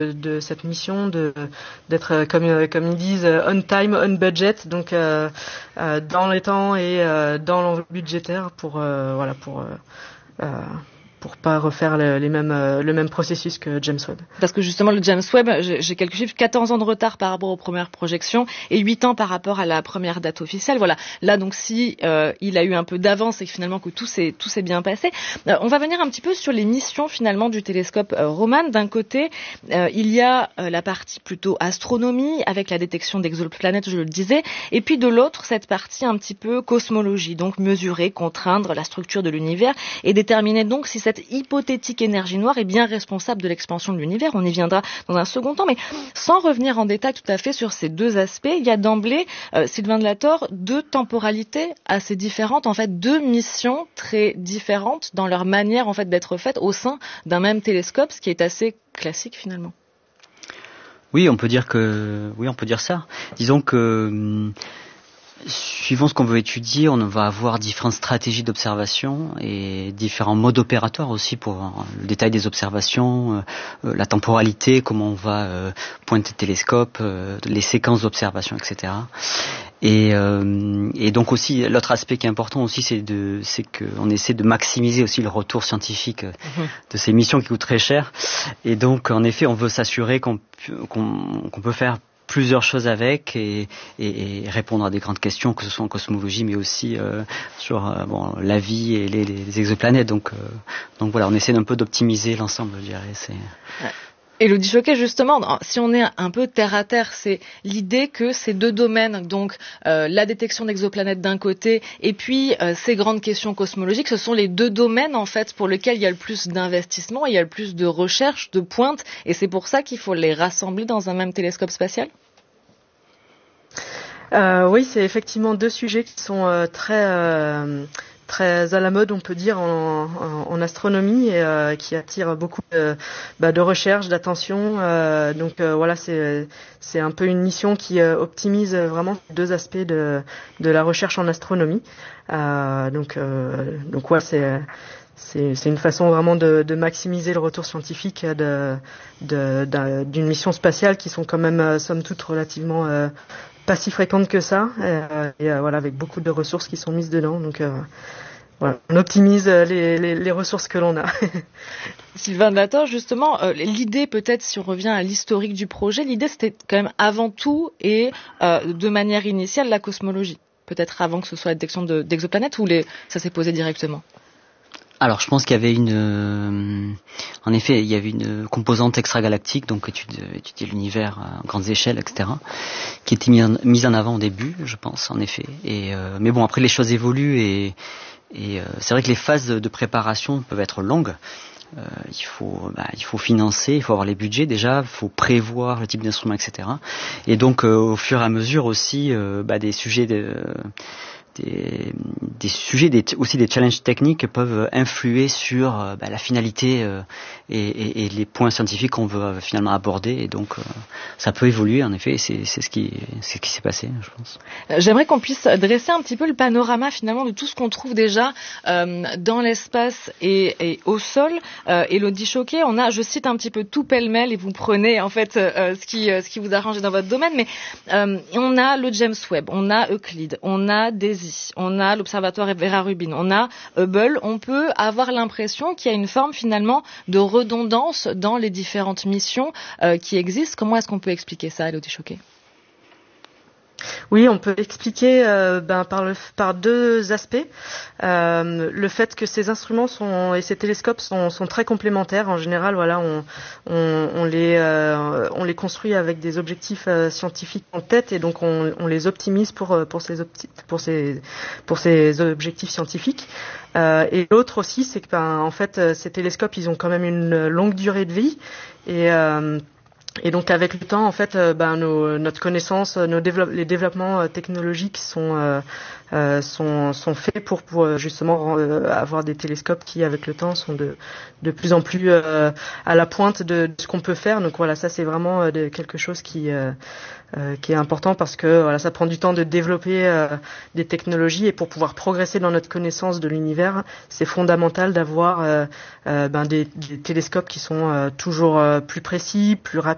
de cette mission, d'être comme ils disent on time, on budget, donc dans les temps et dans l'enveloppe budgétaire pour pas refaire le même processus que James Webb. Parce que justement, le James Webb, j'ai quelques chiffres, 14 ans de retard par rapport aux premières projections et 8 ans par rapport à la première date officielle. Voilà. Là, donc, si il a eu un peu d'avance et que finalement que tout s'est bien passé, on va venir un petit peu sur les missions finalement du télescope Roman. D'un côté, il y a la partie plutôt astronomie avec la détection d'exoplanètes, je le disais, et puis de l'autre, cette partie un petit peu cosmologie, donc mesurer, contraindre la structure de l'univers et déterminer donc si cette hypothétique énergie noire est bien responsable de l'expansion de l'univers. On y viendra dans un second temps, mais sans revenir en détail tout à fait sur ces deux aspects, il y a d'emblée, Sylvain Delator, deux temporalités assez différentes, en fait, deux missions très différentes dans leur manière en fait d'être faites au sein d'un même télescope, ce qui est assez classique finalement. Oui, on peut dire ça. Disons que suivant ce qu'on veut étudier, on va avoir différentes stratégies d'observation et différents modes opératoires aussi pour le détail des observations, la temporalité, comment on va pointer le télescope, les séquences d'observation, etc. Et donc aussi l'autre aspect qui est important aussi, c'est qu'on essaie de maximiser aussi le retour scientifique de ces missions qui coûtent très cher. Et donc en effet, on veut s'assurer qu'on peut faire plusieurs choses avec et répondre à des grandes questions, que ce soit en cosmologie, mais aussi sur la vie et les exoplanètes. Donc voilà, on essaie un peu d'optimiser l'ensemble, je dirais. Élodie Choquet, justement, si on est un peu terre à terre, c'est l'idée que ces deux domaines, donc la détection d'exoplanètes d'un côté et puis ces grandes questions cosmologiques, ce sont les deux domaines en fait pour lesquels il y a le plus d'investissement, il y a le plus de recherche, de pointe, et c'est pour ça qu'il faut les rassembler dans un même télescope spatial. Oui, c'est effectivement deux sujets qui sont très à la mode, on peut dire, en astronomie et qui attirent beaucoup de recherche, d'attention. Donc voilà, c'est un peu une mission qui optimise vraiment deux aspects de la recherche en astronomie. Donc ouais, c'est une façon vraiment de maximiser le retour scientifique d'une mission spatiale qui sont quand même somme toute relativement pas si fréquentes que ça, et voilà, avec beaucoup de ressources qui sont mises dedans. Donc voilà, on optimise les ressources que l'on a. Sylvain Delator, justement, l'idée peut-être, si on revient à l'historique du projet, l'idée c'était quand même avant tout et de manière initiale la cosmologie. Peut-être avant que ce soit la détection d'exoplanètes, ou ça s'est posé directement? Alors, je pense qu'il y avait en effet, il y avait une composante extragalactique, donc étudier l'univers à grandes échelles, etc., qui était mise en avant au début, je pense, en effet. Mais bon, après les choses évoluent et c'est vrai que les phases de préparation peuvent être longues. Il faut financer, il faut avoir les budgets déjà, il faut prévoir le type d'instrument, etc. Et donc, au fur et à mesure aussi, des sujets aussi des challenges techniques peuvent influer sur la finalité et les points scientifiques qu'on veut finalement aborder, et donc ça peut évoluer en effet. C'est ce qui s'est passé, je pense. J'aimerais qu'on puisse dresser un petit peu le panorama finalement de tout ce qu'on trouve déjà dans l'espace et au sol. Élodie Choquet, je cite un petit peu tout pêle-mêle et vous prenez en fait ce qui vous arrange dans votre domaine, mais on a le James Webb, on a Euclide, on a DESI, on a l'observatoire Vera Rubin, on a Hubble. On peut avoir l'impression qu'il y a une forme finalement de redondance dans les différentes missions qui existent. Comment est-ce qu'on peut expliquer ça, Élodie Choquet? Oui, on peut expliquer par deux aspects. Le fait que ces instruments et ces télescopes sont très complémentaires. En général, voilà, on les construit avec des objectifs scientifiques en tête, et donc on les optimise pour ces objectifs scientifiques. Et l'autre aussi, c'est que en fait, ces télescopes, ils ont quand même une longue durée de vie, et donc avec le temps, en fait, notre connaissance, les développements technologiques sont faits pour justement avoir des télescopes qui, avec le temps, sont de plus en plus à la pointe de ce qu'on peut faire. Donc voilà, ça c'est vraiment quelque chose qui est important, parce que voilà, ça prend du temps de développer des technologies, et pour pouvoir progresser dans notre connaissance de l'univers, c'est fondamental d'avoir des télescopes qui sont toujours plus précis, plus rapides,